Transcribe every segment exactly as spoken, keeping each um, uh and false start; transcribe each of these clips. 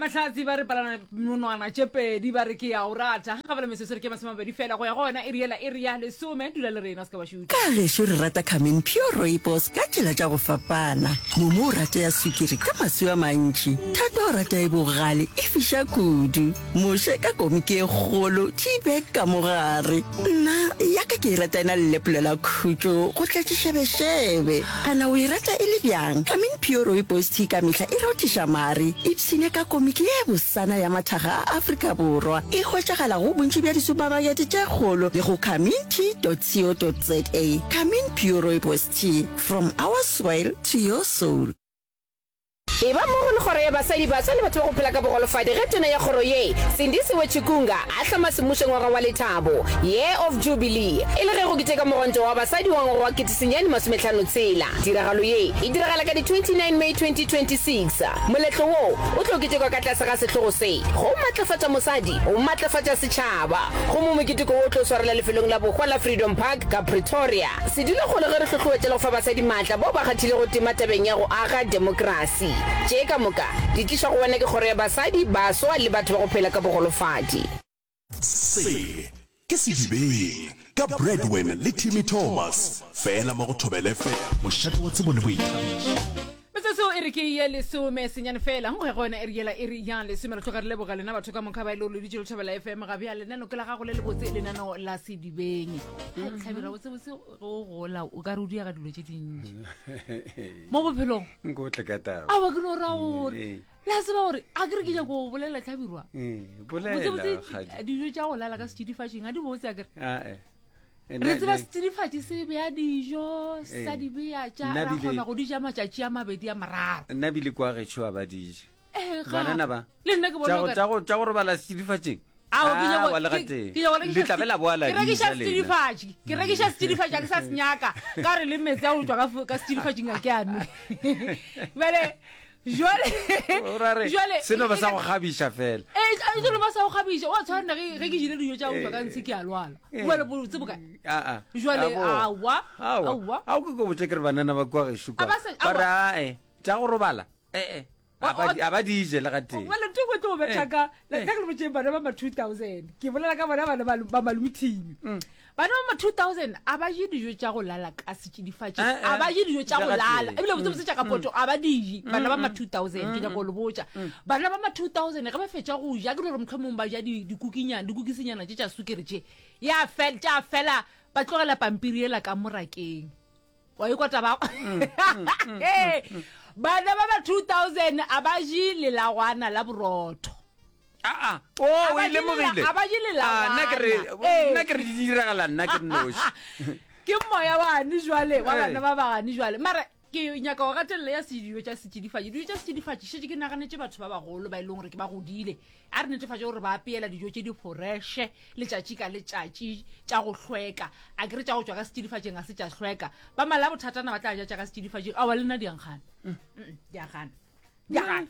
Mahlatsi ba re palana monwana tšepe di ba re ke ya o rata ga bala mesesere ke masemabedi fela go ya gona e riela e ria lesome dula le rena se ka ba šuta ka gešo re rata Carmen Pure Rooibos ka tsela tša go fapana. Momo o rata ya sukiri ka maswi a mantši, thata o rata e bogale e fiša kudu, moše ka komiki e kgolo tibek ka mogare. Nna ya ka ke e rata ena lelepolo la khutšo go tlatšišebešebe. Ana o e rata e le bjang? Carmen Pure Rooibos tea ka mehla e rothiša mare, e tsenya ka komiki e bosana ya mathaga a Afrika Borwa. E hwetšagala go bontši bja disupamakete tše kgolo le go carmintea dot co dot za. Carmen Pure Rooibos tea, from our soil to your soul. E ba mo go gore ya basadi ba tsale batho go phela ka bogolofadi ge tona ya khoro ye Sindisi Wechikunga a tlhama semušeng wa wa Lethabo Year of Jubilee e le ge go kiteka mogonto wa basadi wa ngwaga wa ketisenyane masometlhano tsela. Tiragalo ye e diragala ka di twenty-nine May twenty twenty-six. Moletlo wo o tlo kitekwa ka tlase ga setlogo se go matlafatsa mosadi o matlafatsa setšhaba go mo moketeko o tlo swarela lefelong la bogwa la Freedom Park ka Pretoria. Se dile go le ge re tlhotlhoetela go fa basadi matla bo ba kgathile go tima tabeng ya go aga demokrasi. Tšee ka moka di tliša go bona ke kgoro ya basadi baswa le batho ba go phela ka bogolofadi. Se ke sedibeng ka Breadwin le Timmy Thomas fela mo go thobele fe mošate wa tsebone boithabišo. Metso e re ke ye lesome senyane fela go gona e riela e ri yang lesome re tlhoka re leboga lena batho ka monka ba ile le ditšelo tšhabela F M ga bja lenano ke la gago le le botse lenano la sedibeng tlhabira botse botse go gola o ka re o dia ga dilo tše dintši mo bophelong go tle ka taba a ba ke no ra gore la se ba gore a ke re ke ja go bolela tlhabirwa bolela dijo tša go lala ka setšidifatšeng a di botse a kere a re tseba setšidifatši se beya dijo sa di beya tša ra kgona go dija matšatši a mabedi a mararo. Nna bile kwa getšho a ba dije banana ba le nna ke bona tša go robala setšidifatšeng ke rekiša setšidifatši a ke sa senyaka ka re le metsi a go tswa ka setšidifatšeng a ke ane bele jale seno ba sa go gabiša fela e seno ba sa go gabiša o tshwana ge ke jile dijo tša go tswa ka ntse ke a lwala wele botse bokae jale awa awa a o ke ko botle ke re banana ba kwa gešo kwa ba re ae tša go robala ee a ba dije le ga teng wele nto go tlo betaka la ka le botse bana ba ma two thousand ke bolela ka bana bana ba malumithini bana ba ma two thousand a ba je dijo tša go lala ka setšidifatši a ba je dijo tša go lala ebile botse botse tša ka poto a ba dije bana ba ma two thousand ke ja go le botsa bana ba ma two thousand ge ba fetša go ja ke re mohlomong ba ja dikukinyana dikukisenyana tše tša sukiri tše ya fel tša fela ba tlogela pampiri ela ka morakeng wa ikota ba bana ba ba two thousand a ba je lelagwana la borotho ah oh o ile mogile a ba je lelagwana nna ke re di diragala nna ke nnoši ke moya wa ni jwale wa bana ba ba ni jwale mara ke nyaka go gatelle ya sedijo tša setšidifatši dijo tša setšidifatši šetse ke naganetse batho ba bagolo ba ile gore ke ba godile a re netefatše gore ba apeela dijo tše di foreshe letšatši ka letšatši tša go hlweka a ke re tša go tšwa ka setšidifatšeng a se tša hlweka ba mala bothatana ba tla ja tša ka setšidifatšeng awa le nna diankgana diankgana diankgana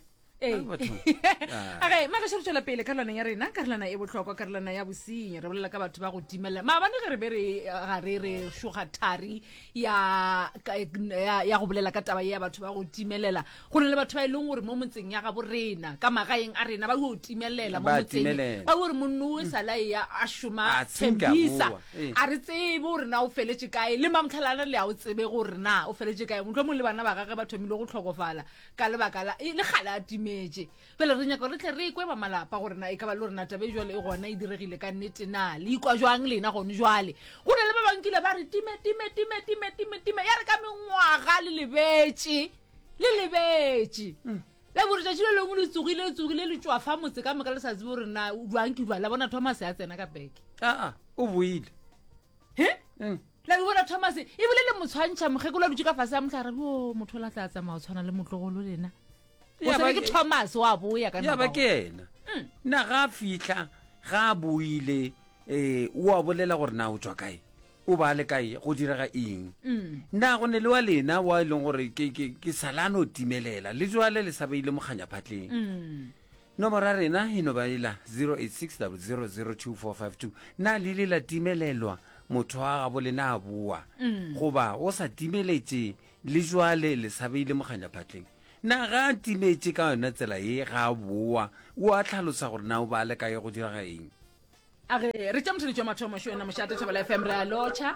okay maka se re tšwela pele karolana ya rena karolana e bohlokwa karolana ya bosenyi re bolela ka batho ba go timelela maabane ge re be re ga re re šoga thari ya ya go bolela ka taba ya batho ba go timelela go ne le batho ba e leng gore mo motseng ya gabo rena ka magaeng a rena ba go timelela mo motseng ba gore monno o sala ya a shoma tshembisa a re tsebe gore na o feletse kae le mamtlhalana le a o tsebe gore na o feletse kae motho mo le bana ba gage ba thomile go tlhokofala ka lebaka la le gala meje pele re nyaka re tle re ikwe ba malapa gore na e ka ba le rena tabe jwale e gona e diregile ka nnete na le ikwa jwang lena gone jwale go ne le ba bankile ba re time time time time time time ya re ka mengwaga le lebetše le lebetše la bore tšatši le lengwe le tsogile tsogile le tšwa fa motse ka moka le sa tsebe gore na jwang ke jwa la bona Thomas ya tsena ka beke aa o boile he la bona Thomas e bile le motshwantšha mogekolo dutse ka fase ya motlhare bo motho la tla tsamaya o tshwana le motlogolo lena o se ke Thomas wa boya ka nna ya ba ke ena nna ga fihla ga boile eh o a bolela gore na o tswa kae o ba le kae go direga eng nna go ne le wa lena wa ileng gore ke ke ke salano timelela le jwale le sabeile moganya phatleng nomoro rena e no ba ila zero eight six zero zero zero two four five two na le le la timelelwa motho wa ga bolena a bua goba o sa timeletse le jwale le sabeile moganya phatleng na ga timetse ka yona tsela e ga boa o a tlhalosa gore na o ba le kae go dira ga eng a re re tša motheletšo mathomo šo ena mošate Thobela F M re a lotšha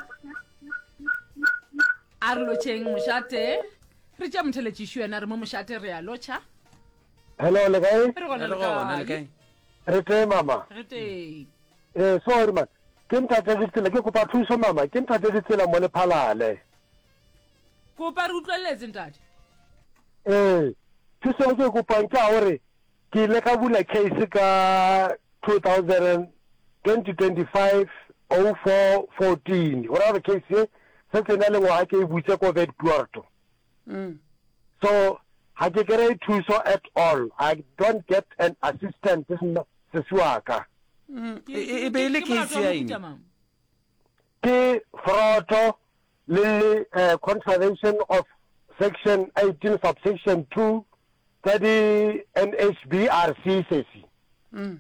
a re lotšheng mošate re tša motheletši šo ena re mo mošate re a lotšha hello le kae re gona le gona le kae re teng mama re teng eh sorry man ke ntate ditsela ke kopa thuso mama ke ntate ditsela mo Lephalale kopa re utlweletse ntate eh thuso ke kopa nka hore ke le ka bula case ka twenty twenty-five oh four fourteen ora re case se se na le ngwa ke butse ko vet puerto mm so ha ke kere thuso at all I don't get an assistant se swaka e be le case ya eng ke fraud le contravention of section eighteen subsection two tsa di N H B R C sesi mm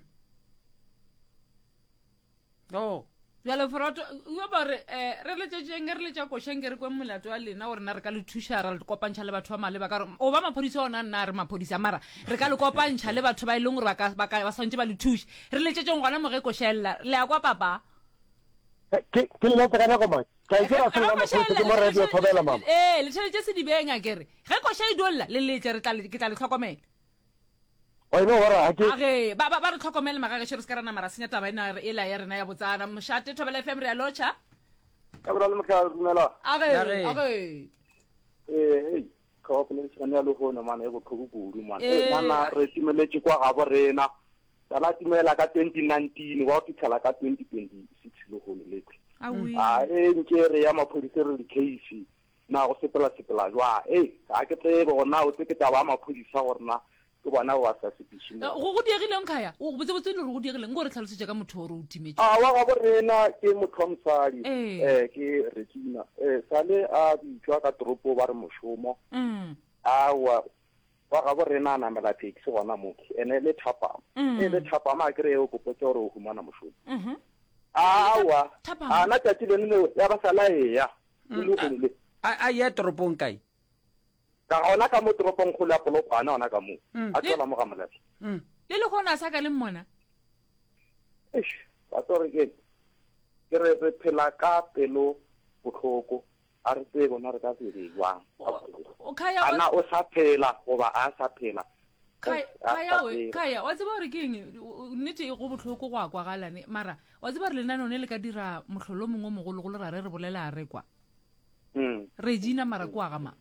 oh jalo foroto yo ba re eh re le tšeng re le tša košeng ke re kwa molato wa lena gore na re ka le thuša ra le kopantšha le batho ba male ba ka re o ba maphodisa ona nna re maphodisa mara re ka le kopantšha le batho ba e leng gore ba ka ba ka ba swantse ba le thuša re le tšeng gona mo ge košella le ya kwa papa ke ke le tsa kana koma ka itse ra sala mo ke mo radio Thobela mama eh le tšhelete se di benga kere ge koša e dolla le le tše re tla le ke tla le tlhokomela o no wara ha ke age ba ba ba re tlhokomela maga ke se kana mara senya taba ena e la ya rena ya botsana mošate Thobela F M re a lotšha ka bra le motla rumela age age eh hey ka go le tsana ya lo gona mana e go tlhokukudu mana e mana re timeletse kwa ga bo rena tala timela ka twenty nineteen wa ke thala ka twenty twenty-six lo go le awi a e nkere ya maphodisa re case na go sepela sepela jwa eh ga ke tsebe gona o tse ke taba maphodisa gorna ke bona wa sa sepishina go go diegileng khaya o botse botse le go diegileng go re tlhalosetse ka motho gore o timetse a wa ga bo rena ke motho mosadi Eh. eh ke Regina eh sale a bitšwa ka tropo ba re moshomo mm a wa wa ga bo rena na mela taxi gona mo ene le thapa Mm. e le thapa ma kre o go potsa gore o humana moshomo mhm a wa Thapama. a na tšatši le ne ya ba sala e ya le go le a a ya toropong kae ka ona ka mo tropong go la polopana ona ka mo Mm. a tsela mo ga molati mm le le gona sa ka le mmona eish ba tsore ke ke re re phela ka pelo botlhoko a re tse bona re ka se di jwang o khaya ana o sa phela goba a sa phela kaya we kaya wa tseba gore ke eng nnete e go botlhoko go a kwa galane mara wa tseba re lenane one le ka dira mohlolo mongwe mogolo go le ra re re bolela re kwa mm Regina mara kwa gama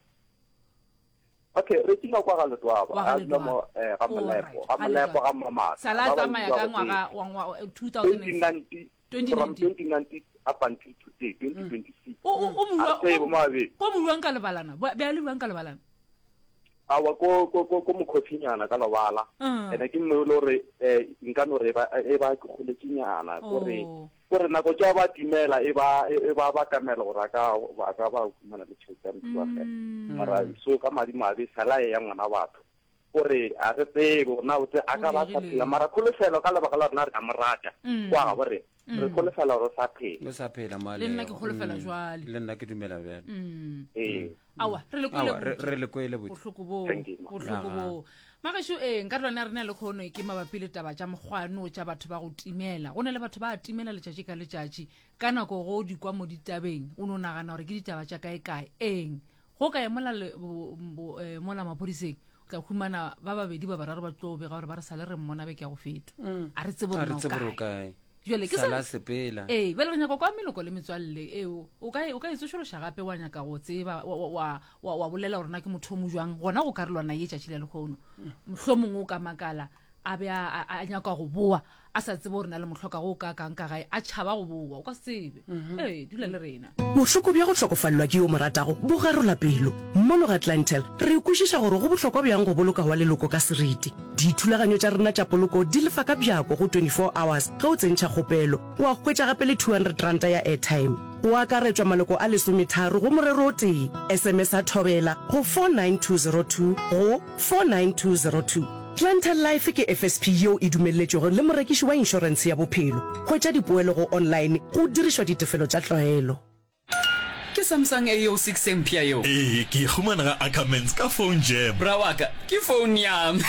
okay re tsina kwa ga letwa Kwa ba ga a Letwaba. mo eh ga Alright, molepo ga molepo ga mama sala tsamaya ka ngwaga wa ngwa two thousand twenty nineteen twenty from nineteen. twenty nineteen up until today twenty twenty-six o o o a tsebo mo mabe ko mo buang ka lebalana be a le buang ka lebalana awa ko ko ko ko mokhofinyana ka lobala Mm. ene ke mo lo re eh nka no re ba e ba ke kholetsinyana gore Oh. gore nako tša ba timela e ba e ba ba kamela gore ka ba ka ba kumana le tšhelete ya motho Mm. mara so ka madi mabe sala e ya ngwana batho gore a re tsebo na o tse a ka ba sa phela mara kholofelo ka lebaka la rena re ka morata Mm. kwa ga bore re kholofela gore sa phela le sa phela male Le nna ke kgolofela jwale. le nna ke dumela bjale Mm. eh awa re le awa kwele re re le kwele botse bohloko bo Thank you, ma. bohloko bo magasho eh nka rona re na le khono ke mabapi le taba tša mogwano tša batho ba go timela go na le batho ba timela letšatši ka letšatši ka nako go di kwa mo ditabeng o no nagana gore ke ditaba tša kae kae eng go ka emola le bo- bo- eh, mola maphodiseng o tla humana ba babedi ba bararo ba tlo bega gore ba re sale re mmona be ke ya go feta a re tsebe a gore re na o tseboro kae kae jale ke sala sa sepela ee bele re nyaka kwa meloko le metswalle eo o ka o ka itsošološa gape wa nyaka go tseba wa- wa wa wa bolela gore na ke motho o mo jwang gona go karolwana ye tšatši le lekgono mohlho mongwe o ka makala a be a a- a nyaka go boa a sa tsebe gore na le mohloka go ka kang ka gae a tšhaba go boa o ka se tsebe ee dula le rena bohloko bja go hlokofallwa ke yo moratago bo garola pelo mmono ga Atlantel re ikwešiša gore go bohlokwa bjang go boloka wa leloko ka seriti dithulaganyo tša rena tša poloko di lefa ka bjako go twenty-four hours ge o tsentšha kgopelo o a hwetša gape le two hundred ranta ya airtime o akaretswa maloko a lesometharo go morero o tee sms a thobela go four nine two zero two go four nine two zero two Atlantel Life ke F S P yeo e dumelletšego le morekiši wa inšorense ya bophelo hwetša dipoelo go online go dirišwa ditefelo tša tlwaelo ke Samsung A O six Ampere yo. ee ke khumana ga Ackermans ka phone jam Bra wa ka ke phone yam.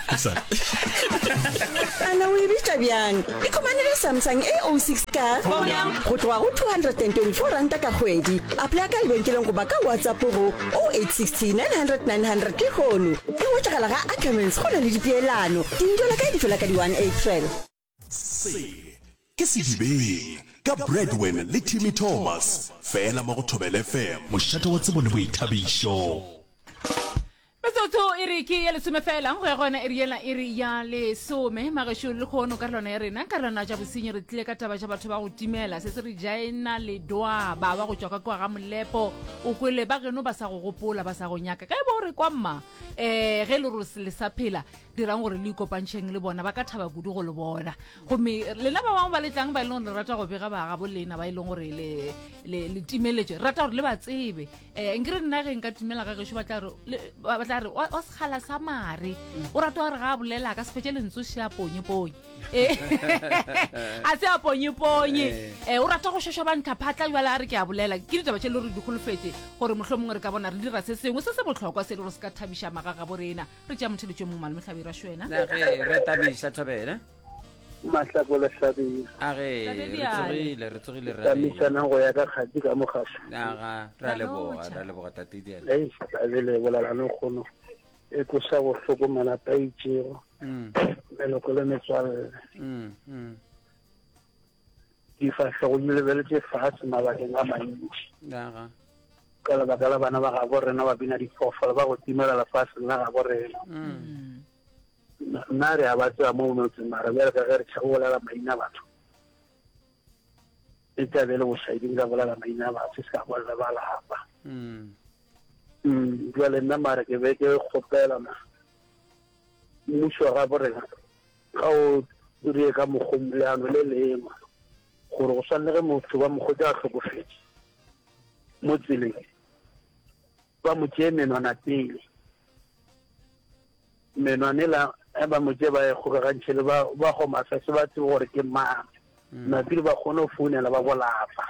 ana o e bitsa bjang e komanele Samsung A O six ka go tloga go two hundred twenty-four ranta ka kgwedi apply ka lebenkeleng go ba ka WhatsApp go oh eight six oh nine hundred nine hundred ke kgono e wetšagala ga Ackermans go na le dipeelano dintola ka di fela ka di one April se ke sedibeng ka Breadwin le Timmy Thomas fela mo go Thobela F M mošate wa tsebo le boithabišo Mesotho e re ke ya lesome fela go ya gona e re yela e re ya lesome magesho le khono ka lona e rena ka lona ja bosenyi re tlile ka taba ja batho ba go timela se se re jaena le doa ba ba go tswa ka kwa ga molepo o kwele ba geno ba sa go gopola ba sa go nyaka ka e bo re kwa mma eh ge le ro se le sa phela dirang gore le ikopantsheng le bona ba ka thaba kudu go le bona gomme lena ba bang ba letlang ba ileng re rata go bega ba ga bolena ba ileng gore le le timeletse rata gore le ba tsebe eh ngire nna ge nka timela ga gesho ba tla re ba tla re o sekgala sa mare o rata gore ga bolela ka sefetse le ntso sha ponye ponye eh a se a ponye ponye eh o rata go shosha ba ntha phatla jwala re ke a bolela ke ditaba tse le re dikolofetse gore mohlomongwe re ka bona re dira se sengwe se se botlhokwa se le re se ka thabisha maga ga borena re tja motheletse mo malme tlhabira shwena na ge re tabisha Thobela mahlakole hlabi a ge re tsogile re tsogile re tamisana go ya ka kgati ka mogasho aga ra le boga ra le boga tatidiela ei a le bolela no khono e go sa go hlokomela paitšego mm meloko le metswalle mm mm di fahla go lebeletse fatshe mabakeng a mantši aga ka lebaka la bana ba ga borena ba bina diphoofolo ba go timela lefatshe la ga borena nna re a ba tseba mo motseng mara bjale ka ge re tšha go bolela maina batho e tla be le bošaeding ka bolela maina batho se ka bolela ba lapa jwale nna mare ke be ke kgopelana mmušo wa ga borena ga o rie ka mokgomleano le lengwe gore go swanle ge motho ba mokgotse a tlhokofetse mo tseleng ba mo tšee menwana pele menwane la ba mo tšee ba e kgokagantšhe le ba go masase ba tsebe gore ke mang napile ba kgone go founela ba bolapa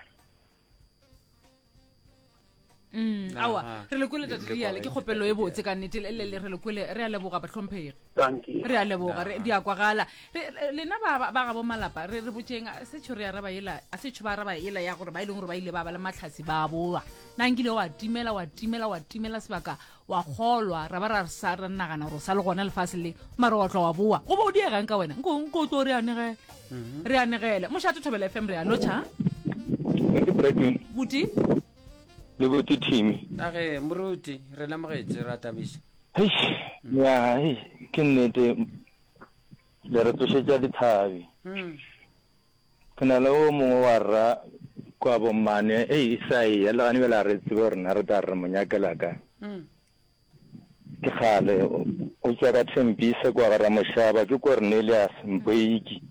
Mm awa re le kwele tatidiale ke khopelo e botse ka nnete le le re le kwele re a leboga ba tlhomphege thank you re a leboga re di akwagala lena ba ba ga bo malapa re re botšeng se tshore ya raba yela a se tshuba raba yela ya gore ba ile gore ba ile ba ba le matlhasi ba boa nangile wa timela wa timela wa timela sebaka wa kgolwa ra ba ra sa re nagana gore sa le gona lefase le mara wa tloa wa boa go bo di ga nka wena nko nko tlo re anege re anegele mo shato Thobela F M re a locha ke Breadwin buti le botse Timmy a ge moruti re la mogetse ra tabisha hei ya hei ke nnete le re tsošetša dithabi ke na le o mongwe wa rra kwa bommane ei sai ya le gane bela re tsebe gore na re tla re monyakela ka ke gale o tswa ka Thembisa kwa ga Ramoshaba ke Cornelius Mpoiki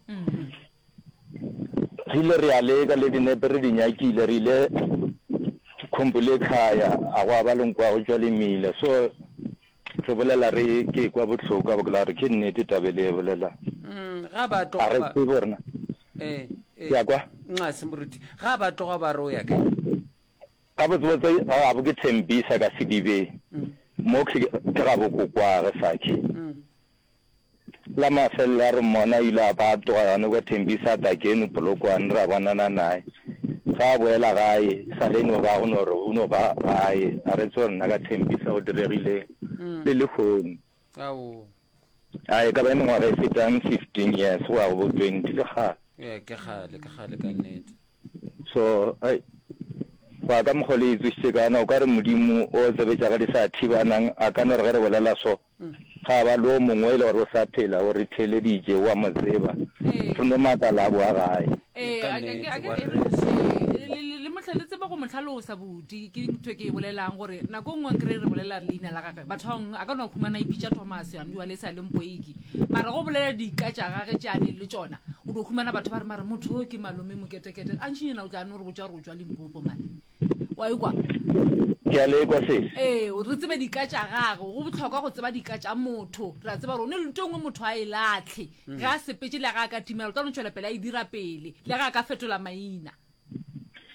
re ile re a leka le dinepe re di nyakile re ile khombole khaya a go ba leng kwa go tswa le mile so re bolela re ke kwa botlhoka ba kla re ke nnete tabele bolela mm ga ba to a re ke borna eh ya kwa nxa semruti ga ba to ba ro ya ka ka botse ga bo ke Thembisa ka Sidibe mo ke ga bo go kwa ga sakhe la mafella re mona ila ba to ga no ka Thembisa ta ke no polokwane ra bonana nae ga boela gae sa leno ba go no re uno ba gae a re tsore nna ka Thembisa o diregile le le phone ao ai ka bana ngwa re fitang fifteen years wa go twenty le ga e ke gale ke gale ka nnete so ai wa ka mo le itse kana o ka re modimo o tsebetsa ga di sa thibanang a ka no re re bolela so ga ba lo mongwe le gore o sa phela o re thele dije wa matseba re no matala bo a gae eh a ke le motlhaletse ba go motlhalosa bodi ke ntwe ke bolelang gore nako ngwe kre re bolela leina la gagwe bathong a ka no khumana ipitša Thomas ya ndwa le sa le Mpoiki mara go bolela dikatša gage tšane le tsona o do khumana batho ba re mara motho ke malome moketekete a ntšhinyena o tla no re go tša go tšwa Limpopo mane wa ikwa ke a le kwa se eh o re tsebe dikatša gage go botlhokwa go tseba dikatša motho ra tseba re o ne le tengwe motho a e latlhe ga sepetse le ga ka timela o tla no tšwela pele a e dira pele le ga ka fetola maina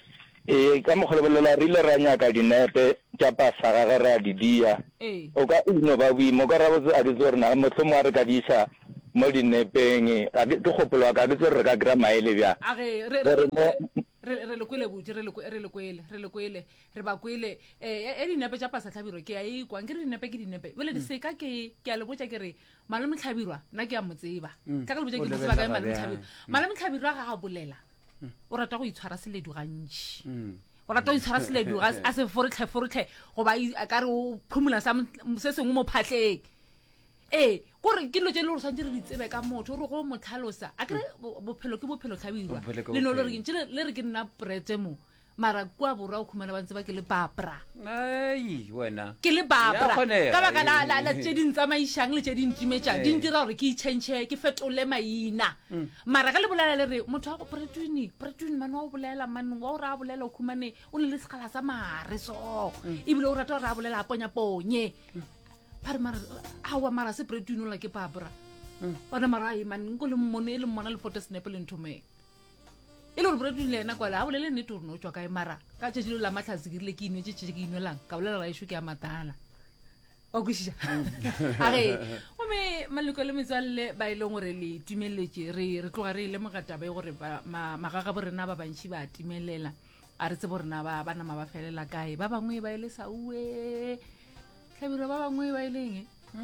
e ka mo kholobelela rile ra nyaka dinepe tša pasa ga ge re a di dia o ka ino ba boimo ka rabotse a di tsore na motho mo a re ka di isa mo dinepeng a ke kgopolo ka ke tsore re ka gra maele bja age re re le kwele botse re le re le kwele re le kwele re ba kwele eh e dinepe tša pasa tlhabiro ke a e kwa ke dinepe ke dinepe bole di seka ke ke a le botsa ke re malome tlhabirwa nna ke a motseba ka ke le botsa ke di tseba ka malome tlhabirwa malome tlhabirwa ga ga bolela o rata go itshwara seledu gantši o rata go itshwara seledu a se forotlhe forotlhe goba a ka re o phumula se sengwe mo phatleng ee kore ke lo tse le gore santse re di tsebe ka motho re go mo tlhalosa a kere bophelo ke bophelo tlhabirwa le no le re ntse le re ke nna pretse mo mara kwa borwa o khumana ba ntse ba ke le babra ai wena ke le babra ka baka la la tse ding tsamaishang le tse ding timetša di ntira gore ke itšhentšhe ke fetole maina mara ka le bolela le re motho wa go pretuni pretuni man wa o bolela man wa o ra bolela o khumane o ne le sekgala sa mare so ebile o rata gore a bolela a ponya ponye pare mara awa mara se pretuni la ke babra ona mara ai man ngo le mmone le mmona le photo snap le nthome e le gore pretuni le ena kwala a bolele nnete gore no tswa kae mara ka tšetšelo la matlhatse ke rile ke inwe tšetše ke inwelang ka bolela ga ešo ke a matala wa kwešiša age ome maleko le metswalle ba e leng gore le timeletse re re tloga re ile mogataba e gore magaga bo rena ba bantšhi ba timelela a re tse bo rena ba nama ba felela kae ba bangwe ba ile saue tlhabiro ba bangwe ba ileng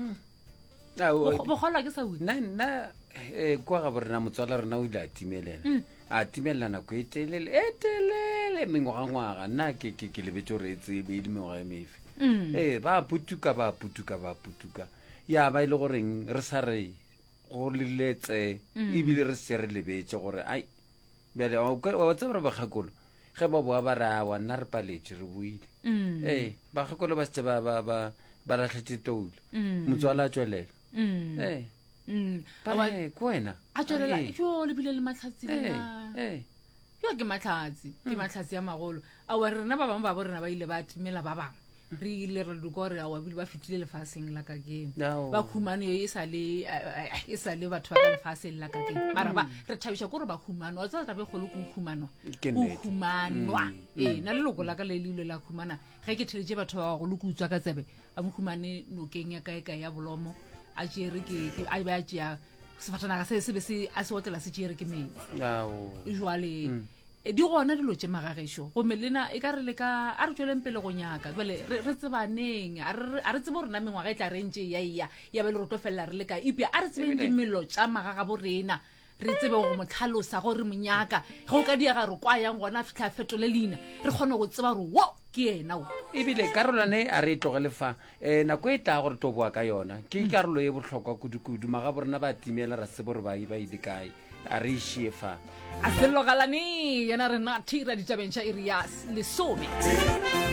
bogolwa ke saue nna kwa ga bo rena motswala rena o ile a timelela a timelela nako e telele e telele mengwagangwaga nna ke lebetse gore e tsebe e le mengwaga e mefe ee ba putuka ba putuka ba putuka ya ba ile goreng re sa re go leletse ebile re se re lebetse gore ai bjale wa tseba re bagakolo ge ba boa ba ra wa nna re paletse re buile ee bagakolo ba setse ba latlhetse toule motswala a tswelela ee ko wena a tswelela yo lebile le matlhatsi yo ke matlhatsi ke matlhatsi ya magolo a wa rena ba bangwe ba bo rena ba ile ba timela ba bangwe re ile re duka gore a wa bile ba fitile lefaseng la ka keng ba khumane e sa le e sa le batho ba ka lefaseng la ka keng mara ba re thabisha gore ba khumana o tsa tabe go le go khumana go khumanwa eh na le loko la ka le ile la khumana ge ke theletse batho ba go le kutswa ka tsebe a mo khumane no keng ya kae kae ya bolomo a jere ke a ba tšea sefatana ka se se be se a se otlela se jere ke me yao jwale di gona dilo tše magagešo go melena e ka re le ka a re tšweleng pele go nyaka bale re tsebaneng a re tsebe gore na mengwaga e tla rentše ya iya ya be le re tlo felela re le ka ipia a re tsebeng dimelo tša magaga bo rena re tsebe go mo tlhalosa gore monyaka ge o ka diaga re kwa yang gona fitlha fetole leina re kgone go tseba gore wo ke ena o ebile karolane a re tlogele fa um nako e tla gore to boa ka yona ke karolo e botlhokwa kudu-kudu maga borena ba timela ra se bore ba ile kae a re išie fa a sello galane yena re na thira ditabeng tša iri ya lesome